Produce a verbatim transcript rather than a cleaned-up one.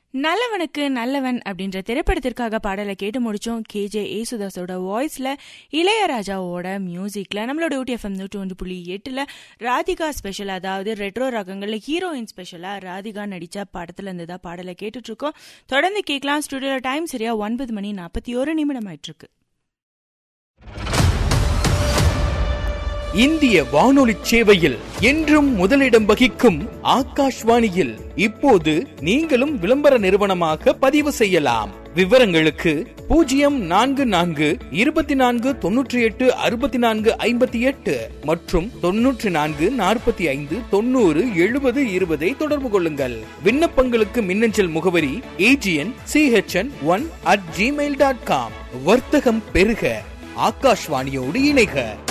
நல்லவனுக்கு நல்லவன் அப்படின்ற திரைப்படத்திற்காக பாடலை கேட்டு முடிச்சோம். கே ஜே ஏசுதாஸோட வாய்ஸ்ல, இளையராஜாவோட மியூசிக்ல, நம்மளோட ஊட்டி எஃப்எம் நூற்றி ஒன்று புள்ளி எட்டுல ராதிகா ஸ்பெஷல், அதாவது ரெட்ரோ ரகங்கள்ல ஹீரோயின் ஸ்பெஷலா ராதிகா நடிச்ச படத்துல இருந்துதான் பாடலை கேட்டுட்டு இருக்கோம். தொடர்ந்து கேட்கலாம். ஸ்டுடியோல டைம் சரியா ஒன்பது மணி நாற்பத்தி ஒரு நிமிடம் ஆயிட்டு இருக்கு. இந்திய வானொலி சேவையில் என்றும் முதலிடம் வகிக்கும் ஆகாஷ்வாணியில் இப்போது நீங்களும் விளம்பர நிறுவனமாக பதிவு செய்யலாம். விவரங்களுக்கு பூஜ்ஜியம் நான்கு நான்கு இருபத்தி நான்கு தொன்னூற்றி எட்டு அறுபத்தி நான்கு ஐம்பத்தி எட்டு மற்றும் தொன்னூற்றி நான்கு நாற்பத்தி ஐந்து தொண்ணூறு எழுபது இருபதை தொடர்பு கொள்ளுங்கள். விண்ணப்பங்களுக்கு மின்னஞ்சல் முகவரி AGN CHN one at Gmail dot com. வர்த்தகம் பெருக, ஆகாஷ்வாணியோடு இணைக.